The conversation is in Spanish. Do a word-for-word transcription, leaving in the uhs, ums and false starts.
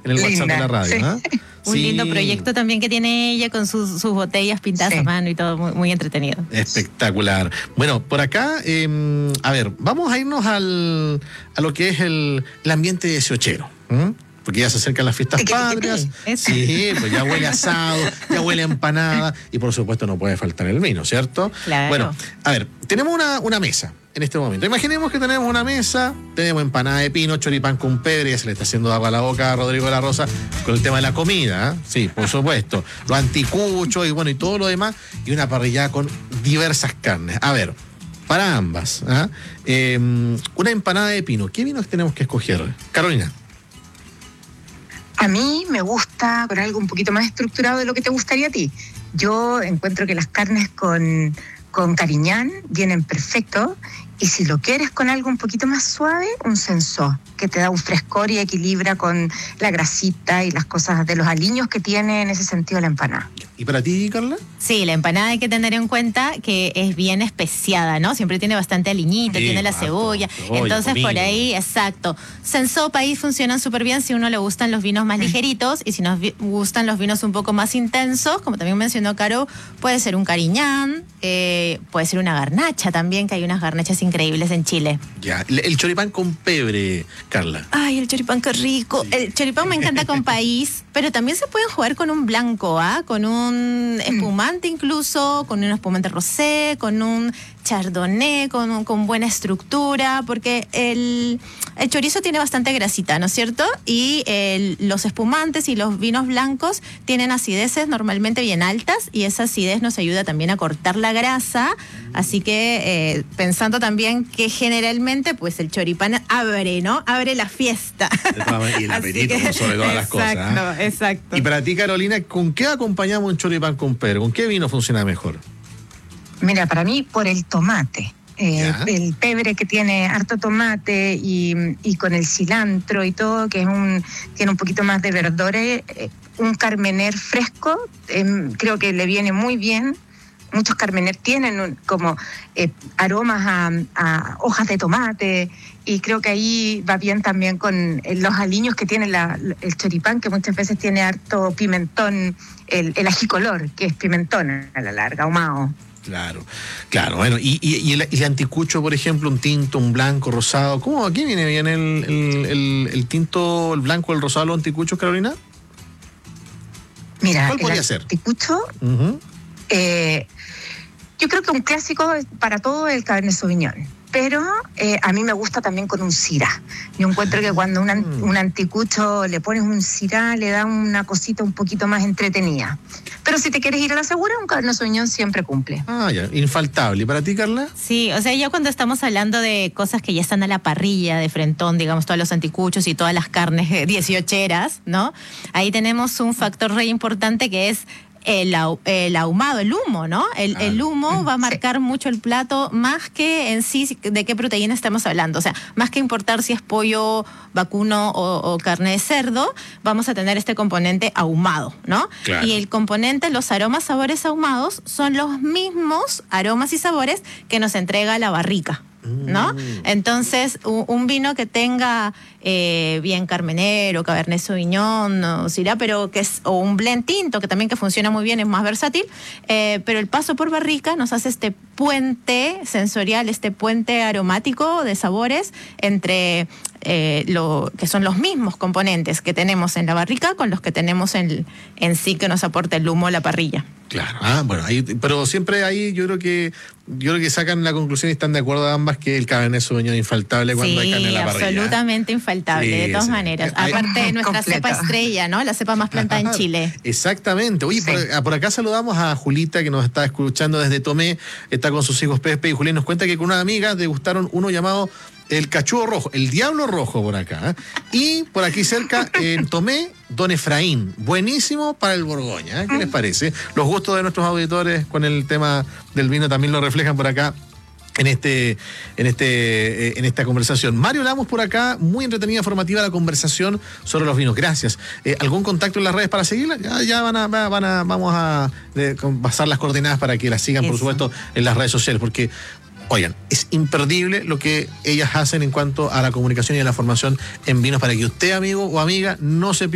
en el Linda, WhatsApp de la radio. sí. ¿eh? Un Sí. lindo proyecto también que tiene ella con sus, sus botellas pintadas Sí. a mano y todo, muy, muy entretenido. Espectacular. Bueno, por acá, eh, a ver, vamos a irnos al, a lo que es el, el ambiente dieciochero. ¿eh? Porque ya se acercan las fiestas patrias. Eso. Sí, pues ya huele a asado, ya huele a empanada y por supuesto no puede faltar el vino, ¿cierto? Claro. Bueno, a ver, tenemos una, una mesa en este momento. Imaginemos que tenemos una mesa, tenemos empanada de pino, choripán con pebre, ya se le está haciendo agua a la boca a Rodrigo de la Rosa con el tema de la comida, ¿eh? Sí, por supuesto. Los anticuchos y bueno, y todo lo demás, y una parrillada con diversas carnes. A ver, para ambas, ¿eh? Eh, una empanada de pino, ¿qué vinos tenemos que escoger? Carolina. A mí me gusta con algo un poquito más estructurado de lo que te gustaría a ti. Yo encuentro que las carnes con, con cariñán vienen perfecto. Y si lo quieres con algo un poquito más suave, un sensó, que te da un frescor y equilibra con la grasita y las cosas de los aliños que tiene en ese sentido la empanada. ¿Y para ti, Carla? Sí, la empanada hay que tener en cuenta que es bien especiada, ¿no? Siempre tiene bastante aliñito, Sí, tiene la harto, cebolla. cebolla, Entonces, comino. por ahí, exacto. Sensopa ahí funcionan súper bien si a uno le gustan los vinos más ligeritos y si nos vi- gustan los vinos un poco más intensos, como también mencionó Caro, puede ser un cariñán, eh, puede ser una garnacha también, que hay unas garnachas increíbles en Chile. Ya, el, el choripán con pebre, Carla. Ay, el choripán, qué rico. Sí. El choripán me encanta con país, pero también se pueden jugar con un blanco, ¿ah? Con un espumante incluso, con un espumante rosé, con un chardonnay, con, un- con buena estructura, porque el, el chorizo tiene bastante grasita, ¿no es cierto? Y el- los espumantes y los vinos blancos tienen acideces normalmente bien altas y esa acidez nos ayuda también a cortar la grasa, así que eh, pensando también que generalmente pues el choripán abre, ¿no? Abre la fiesta. De todas maneras, y el Así apetito que- por sobre todas las cosas. Exacto, ¿ah? exacto. Y para ti, Carolina, ¿con qué acompañamos un choripán con pebre? ¿Con qué vino funciona mejor? Mira, para mí por el tomate. Eh, Ya. el pebre que tiene harto tomate y, y con el cilantro y todo, que es un tiene un poquito más de verdores, eh, un carmener fresco, eh, creo que le viene muy bien. Muchos carmener tienen un- como eh, aromas a, a hojas de tomate y creo que ahí va bien también con eh, los aliños que tiene la- el choripán, que muchas veces tiene harto pimentón, el, el ajicolor, que es pimentón a la larga, ahumado. Claro, claro, bueno, y, y, y, el, y el anticucho, por ejemplo, un tinto, un blanco, rosado, ¿cómo aquí viene bien el, el, el, el tinto, el blanco, el rosado, los anticuchos, Carolina? Mira, ¿Cuál el podría ser? anticucho, Uh-huh. eh, yo creo que un clásico para todo es el Cabernet Sauvignon. Pero eh, a mí me gusta también con un Syrah. Yo encuentro que cuando un, an- un anticucho le pones un Syrah, le da una cosita un poquito más entretenida. Pero si te quieres ir a la segura, un Cabernet Sauvignon siempre cumple. Ah, ya, infaltable. ¿Y para ti, Carla? Sí, o sea, ya cuando estamos hablando de cosas que ya están a la parrilla de frentón, digamos, todos los anticuchos y todas las carnes eh, dieciocheras, ¿no? Ahí tenemos un factor re importante que es el, ahu- el ahumado, el humo, ¿no? El, Claro. el humo va a Sí. marcar mucho el plato, más que en sí de qué proteína estamos hablando. O sea, más que importar si es pollo vacuno o, o carne de cerdo, vamos a tener este componente ahumado, ¿no? Claro. Y el componente, los aromas, sabores ahumados, son los mismos aromas y sabores que nos entrega la barrica, ¿no? Mm. Entonces, un, un vino que tenga eh, bien Carmenero, Cabernet Sauvignon, o Syrah, pero que es, o un blend tinto, que también que funciona muy bien, es más versátil, eh, pero el paso por barrica nos hace este puente sensorial, este puente aromático de sabores entre eh, lo que son los mismos componentes que tenemos en la barrica con los que tenemos en, en sí que nos aporta el humo a la parrilla. Claro, ah, bueno, ahí, pero siempre ahí yo creo que yo creo que sacan la conclusión y están de acuerdo ambas que el Cabernet Sauvignon es infaltable cuando hay carne en la parrilla. Absolutamente infaltable, Sí, de todas sí. maneras. Hay- Aparte de nuestra Completa. cepa estrella, ¿no? La cepa más plantada en Chile. Exactamente. Oye, Sí. por, por acá saludamos a Julita, que nos está escuchando desde Tomé, está con sus hijos Pepe y Julián. Nos cuenta que con una amiga degustaron uno llamado el cachudo rojo, el diablo rojo por acá. ¿eh? Y por aquí cerca, en Tomé, Don Efraín. Buenísimo para el Borgoña. ¿eh? ¿Qué les parece? Los gustos de nuestros auditores con el tema del vino también lo reflejan por acá. En este, en este, eh, en esta conversación. Mario Lamos por acá, muy entretenida, formativa la conversación sobre los vinos. Gracias. Eh, ¿Algún contacto en las redes para seguirla? Ya, ya van a, van a, vamos a eh, pasar las coordenadas para que las sigan, por Eso. supuesto, en las redes sociales, porque oigan, es imperdible lo que ellas hacen en cuanto a la comunicación y a la formación en vinos para que usted, amigo o amiga, no se pierda